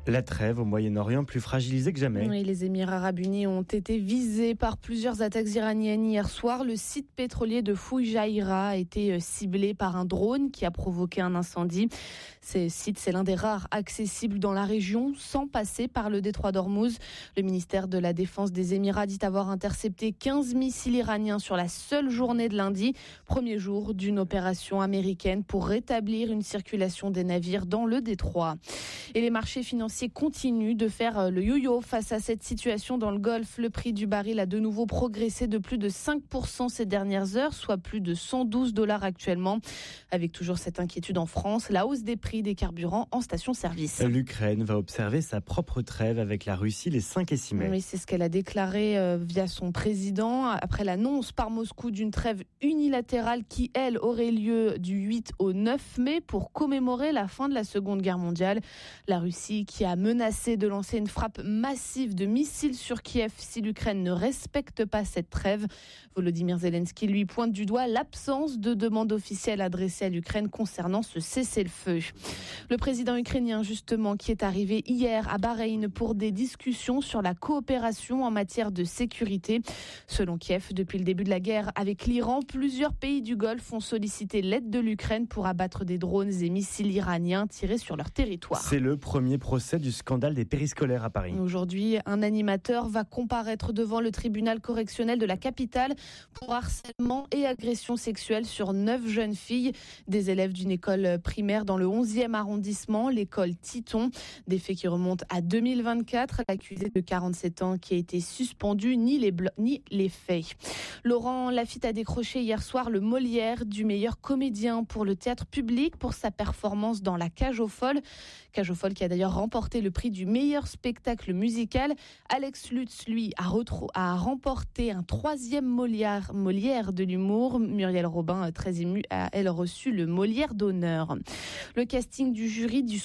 La trêve au Moyen-Orient plus fragilisée que jamais. Oui, les Émirats arabes unis ont été visés par plusieurs attaques iraniennes hier soir. Le site pétrolier de Foujaïra a été ciblé par un drone qui a provoqué un incendie. Ce site, c'est l'un des rares accessibles dans la région sans passer par le détroit d'Ormuz. Le ministère de la Défense des Émirats dit avoir intercepté 15 missiles iraniens sur la seule journée de lundi, premier jour d'une opération américaine pour rétablir une circulation des navires dans le détroit. Et les marchés financiers continuent de faire le yo-yo face à cette situation dans le Golfe. Le prix du baril a de nouveau progressé de plus de 5% ces dernières heures, soit plus de $112 actuellement. Avec toujours cette inquiétude en France, la hausse des prix des carburants en station-service. L'Ukraine va observer sa propre trêve avec la Russie les 5 et 6 mai. Oui, c'est ce qu'elle a déclaré via son président après l'annonce par Moscou d'une trêve unilatérale qui, elle, aurait lieu du 8 au 9 mai pour commémorer la fin de la Seconde Guerre mondiale. La Russie qui a menacé de lancer une frappe massive de missiles sur Kiev si l'Ukraine ne respecte pas cette trêve. Volodymyr Zelensky lui pointe du doigt l'absence de demande officielle adressée à l'Ukraine concernant ce cessez-le-feu. Le président ukrainien, justement, qui est arrivé hier à Bahreïn pour des discussions sur la coopération en matière de sécurité. Selon Kiev, depuis le début de la guerre avec l'Iran, plusieurs pays du Golfe ont sollicité l'aide de l'Ukraine pour abattre des drones et missiles iraniens tirés sur leur territoire. C'est le premier procès du scandale des périscolaires à Paris. Aujourd'hui, un animateur va comparaître devant le tribunal correctionnel de la capitale pour harcèlement et agression sexuelle sur 9 jeunes filles, des élèves d'une école primaire dans le 11e arrondissement, l'école Titon. Des faits qui remontent à 2024. L'accusé de 47 ans qui a été suspendu nie les faits. Laurent Lafitte a décroché hier soir le Molière du meilleur comédien pour le théâtre public pour sa performance dans La Cage aux Folles. Cage aux Folles qui a d'ailleurs remporté le prix du meilleur spectacle musical. Alex Lutz, lui, a remporté un 3e Molière de l'humour. Muriel Robin, très émue, a elle reçu le Molière d'honneur. Le casting du jury du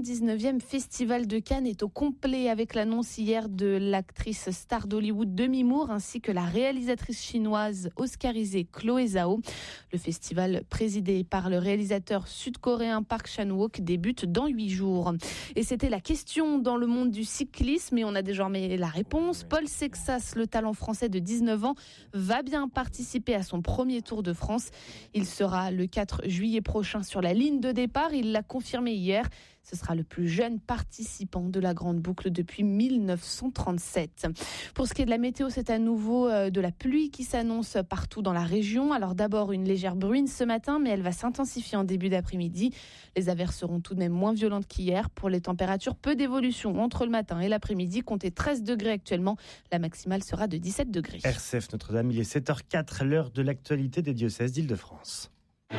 79e Festival de Cannes est au complet avec l'annonce hier de l'actrice star d'Hollywood Demi Moore ainsi que la réalisatrice chinoise oscarisée Chloé Zhao. Le festival présidé par le réalisateur sud-coréen Park Chan-wook débute dans 8 jours. Et c'était la question dans le monde du cyclisme et on a désormais la réponse. Paul Sexas, le talent français de 19 ans, va bien participer à son premier Tour de France. Il sera le 4 juillet prochain sur la ligne de départ. Il l'a confirmé hier. Ce sera le plus jeune participant de la Grande Boucle depuis 1937. Pour ce qui est de la météo, c'est à nouveau de la pluie qui s'annonce partout dans la région. Alors d'abord une légère bruine ce matin, mais elle va s'intensifier en début d'après-midi. Les averses seront tout de même moins violentes qu'hier. Pour les températures, peu d'évolution entre le matin et l'après-midi. Comptez 13 degrés actuellement. La maximale sera de 17 degrés. RCF Notre-Dame, il est 7h04, l'heure de l'actualité des diocèses d'Île-de-France.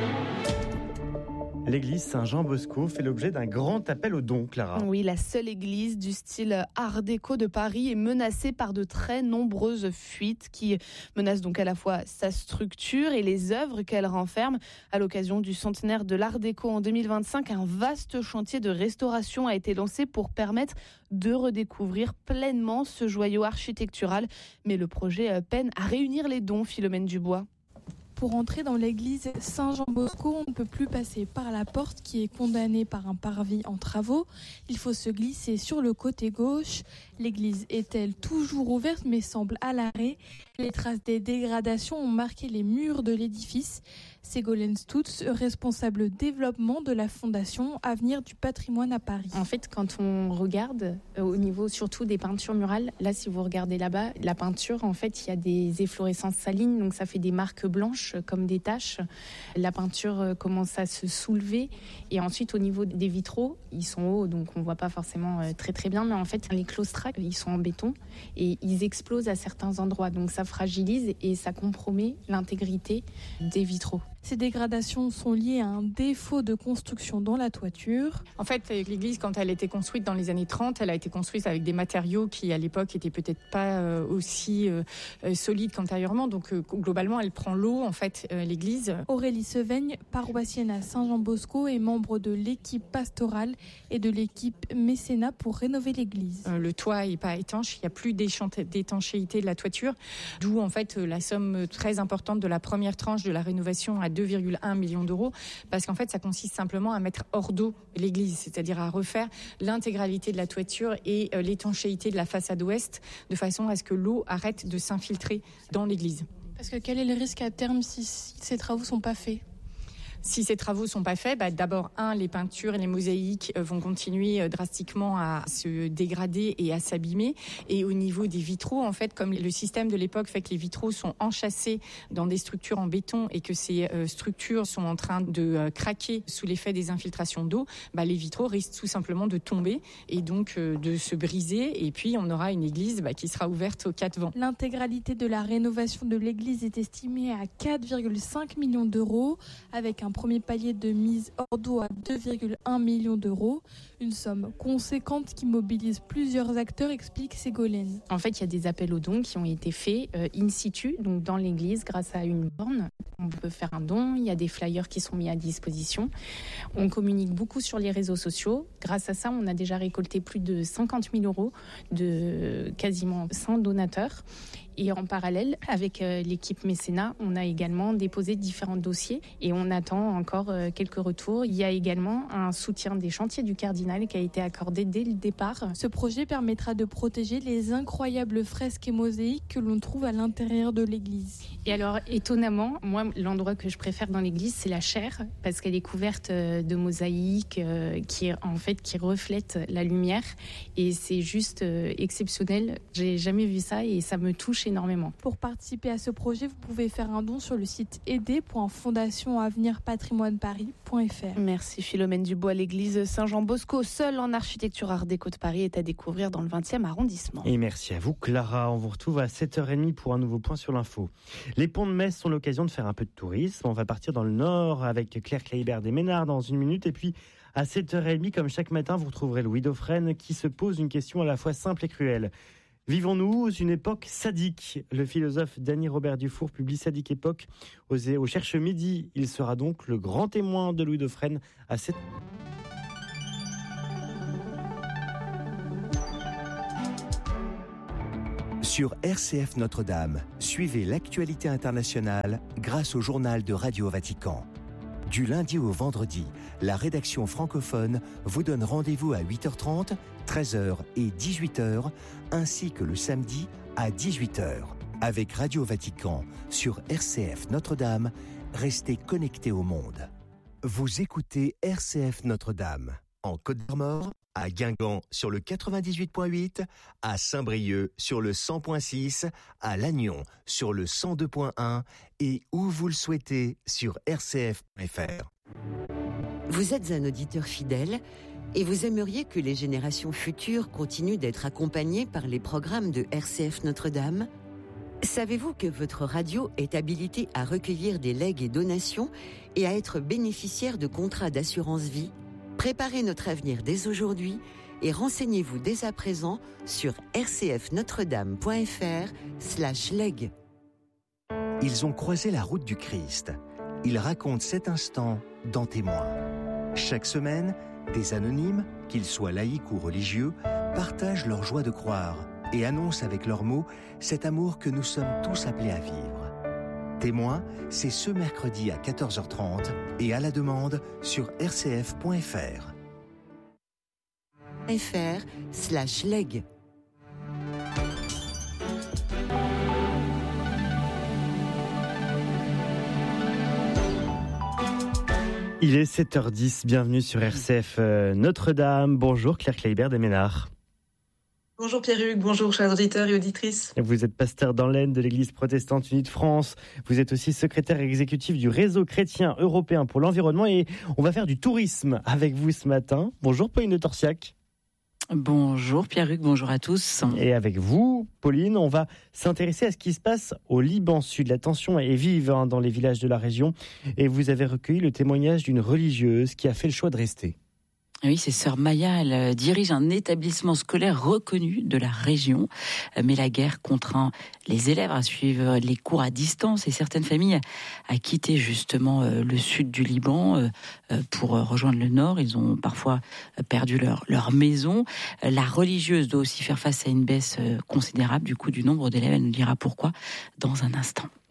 L'église Saint-Jean-Bosco fait l'objet d'un grand appel aux dons, Clara. Oui, la seule église du style Art déco de Paris est menacée par de très nombreuses fuites qui menacent donc à la fois sa structure et les œuvres qu'elle renferme. À l'occasion du centenaire de l'Art déco en 2025, un vaste chantier de restauration a été lancé pour permettre de redécouvrir pleinement ce joyau architectural. Mais le projet peine à réunir les dons, Philomène Dubois. Pour entrer dans l'église Saint-Jean-Bosco, on ne peut plus passer par la porte qui est condamnée par un parvis en travaux. Il faut se glisser sur le côté gauche. L'église est-elle toujours ouverte mais semble à l'arrêt. Les traces des dégradations ont marqué les murs de l'édifice. Ségolène Stutz, responsable développement de la Fondation Avenir du Patrimoine à Paris. En fait, quand on regarde au niveau surtout des peintures murales, là si vous regardez là-bas, la peinture, en fait, il y a des efflorescences salines, donc ça fait des marques blanches comme des taches. La peinture commence à se soulever et ensuite au niveau des vitraux, ils sont hauts, donc on voit pas forcément très très bien, mais en fait les claustrats, ils sont en béton et ils explosent à certains endroits, donc ça fragilise et ça compromet l'intégrité des vitraux. Ces dégradations sont liées à un défaut de construction dans la toiture. En fait, l'église, quand elle a été construite dans les années 30, elle a été construite avec des matériaux qui, à l'époque, étaient peut-être pas aussi solides qu'antérieurement. Donc, globalement, elle prend l'eau, en fait, l'église. Aurélie Seveigne, paroissienne à Saint-Jean-Bosco, est membre de l'équipe pastorale et de l'équipe mécénat pour rénover l'église. Le toit n'est pas étanche, il n'y a plus d'étanchéité de la toiture, d'où, en fait, la somme très importante de la première tranche de la rénovation a 2,1 millions d'euros, parce qu'en fait, ça consiste simplement à mettre hors d'eau l'église, c'est-à-dire à refaire l'intégralité de la toiture et l'étanchéité de la façade ouest, de façon à ce que l'eau arrête de s'infiltrer dans l'église. Parce que quel est le risque à terme si ces travaux ne sont pas faits ? Si ces travaux sont pas faits, d'abord, les peintures et les mosaïques vont continuer drastiquement à se dégrader et à s'abîmer. Et au niveau des vitraux, en fait, comme le système de l'époque fait que les vitraux sont enchâssés dans des structures en béton et que ces structures sont en train de craquer sous l'effet des infiltrations d'eau, les vitraux risquent tout simplement de tomber et donc de se briser. Et puis, on aura une église qui sera ouverte aux quatre vents. L'intégralité de la rénovation de l'église est estimée à 4,5 millions d'euros, avec un premier palier de mise hors d'eau à 2,1 millions d'euros. Une somme conséquente qui mobilise plusieurs acteurs, explique Ségolène. En fait, il y a des appels aux dons qui ont été faits in situ, donc dans l'église, grâce à une borne. On peut faire un don, il y a des flyers qui sont mis à disposition. On communique beaucoup sur les réseaux sociaux. Grâce à ça, on a déjà récolté plus de 50 000 euros de quasiment 100 donateurs. Et en parallèle, avec l'équipe mécénat, on a également déposé différents dossiers et on attend encore quelques retours. Il y a également un soutien des chantiers du Cardinal qui a été accordé dès le départ. Ce projet permettra de protéger les incroyables fresques et mosaïques que l'on trouve à l'intérieur de l'église. Et alors, étonnamment, moi, l'endroit que je préfère dans l'église, c'est la chaire, parce qu'elle est couverte de mosaïques qui reflètent la lumière. Et c'est juste exceptionnel. J'ai jamais vu ça et ça me touche énormément. Pour participer à ce projet, vous pouvez faire un don sur le site aider.fondationavenirpatrimoineparis.fr. Merci Philomène Dubois. L'église Saint-Jean-Bosco, seule en architecture art déco de Paris, est à découvrir dans le 20e arrondissement. Et merci à vous Clara, on vous retrouve à 7h30 pour un nouveau point sur l'info. Les ponts de Metz sont l'occasion de faire un peu de tourisme. On va partir dans le nord avec Claire Kleibert des Ménards dans une minute et puis à 7h30, comme chaque matin, vous retrouverez Louis Dauphren qui se pose une question à la fois simple et cruelle. Vivons-nous une époque sadique ? Le philosophe Dany Robert Dufour publie Sadique époque au Cherche Midi. Il sera donc le grand témoin de Louis Dauphren à cette... Sur RCF Notre-Dame, suivez l'actualité internationale grâce au journal de Radio Vatican. Du lundi au vendredi, la rédaction francophone vous donne rendez-vous à 8h30, 13h et 18h, ainsi que le samedi à 18h. Avec Radio Vatican sur RCF Notre-Dame, restez connectés au monde. Vous écoutez RCF Notre-Dame, en Côte-d'Armor, à Guingamp sur le 98.8, à Saint-Brieuc sur le 100.6, à Lannion sur le 102.1 et où vous le souhaitez sur rcf.fr. Vous êtes un auditeur fidèle et vous aimeriez que les générations futures continuent d'être accompagnées par les programmes de RCF Notre-Dame ? Savez-vous que votre radio est habilitée à recueillir des legs et donations et à être bénéficiaire de contrats d'assurance vie ? Préparez notre avenir dès aujourd'hui et renseignez-vous dès à présent sur rcfnotredame.fr/leg. Ils ont croisé la route du Christ. Ils racontent cet instant dans Témoins. Chaque semaine, des anonymes, qu'ils soient laïcs ou religieux, partagent leur joie de croire et annoncent avec leurs mots cet amour que nous sommes tous appelés à vivre. Témoins, c'est ce mercredi à 14h30 et à la demande sur rcf.fr. fr/leg. Il est 7h10, bienvenue sur RCF Notre-Dame. Bonjour Claire Kleibert des Ménards. Bonjour Pierre-Hugues, bonjour chers auditeurs et auditrices. Vous êtes pasteur dans l'Aisne de l'Église protestante unie de France. Vous êtes aussi secrétaire exécutif du réseau chrétien européen pour l'environnement et on va faire du tourisme avec vous ce matin. Bonjour Pauline de Torsiac. Bonjour Pierre-Hugues, bonjour à tous. Et avec vous, Pauline, on va s'intéresser à ce qui se passe au Liban Sud. La tension est vive dans les villages de la région et vous avez recueilli le témoignage d'une religieuse qui a fait le choix de rester. Oui, c'est sœur Maya, elle dirige un établissement scolaire reconnu de la région. Mais la guerre contraint les élèves à suivre les cours à distance et certaines familles à quitter justement le sud du Liban pour rejoindre le nord. Ils ont parfois perdu leur maison. La religieuse doit aussi faire face à une baisse considérable du nombre d'élèves. Elle nous dira pourquoi dans un instant.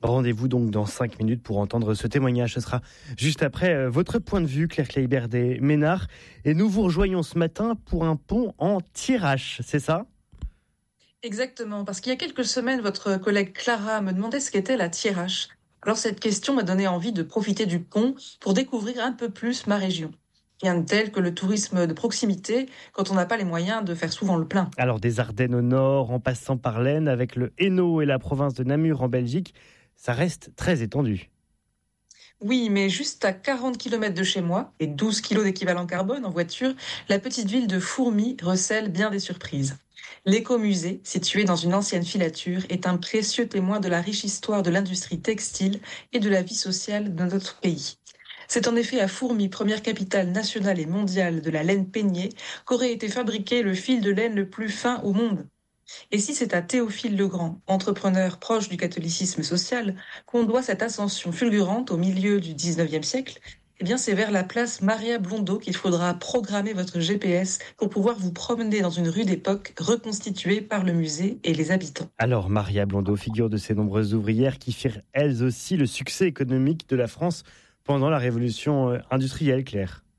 Rendez-vous donc dans 5 minutes pour entendre ce témoignage. Ce sera juste après votre point de vue, Claire Kleibert des Ménards. Et nous vous rejoignons ce matin pour un pont en Thiérache, c'est ça ? Exactement, parce qu'il y a quelques semaines, votre collègue Clara me demandait ce qu'était la Thiérache. Alors cette question m'a donné envie de profiter du pont pour découvrir un peu plus ma région. Rien de tel que le tourisme de proximité quand on n'a pas les moyens de faire souvent le plein. Alors des Ardennes au nord, en passant par l'Aisne, avec le Hainaut et la province de Namur en Belgique, ça reste très étendu. Oui, mais juste à 40 km de chez moi et 12 kg d'équivalent carbone en voiture, la petite ville de Fourmies recèle bien des surprises. L'écomusée, situé dans une ancienne filature, est un précieux témoin de la riche histoire de l'industrie textile et de la vie sociale de notre pays. C'est en effet à Fourmies, première capitale nationale et mondiale de la laine peignée, qu'aurait été fabriqué le fil de laine le plus fin au monde. Et si c'est à Théophile Legrand, entrepreneur proche du catholicisme social, qu'on doit cette ascension fulgurante au milieu du 19e siècle, eh bien c'est vers la place Maria Blondeau qu'il faudra programmer votre GPS pour pouvoir vous promener dans une rue d'époque reconstituée par le musée et les habitants. Alors Maria Blondeau, figure de ces nombreuses ouvrières qui firent elles aussi le succès économique de la France pendant la révolution industrielle, Claire.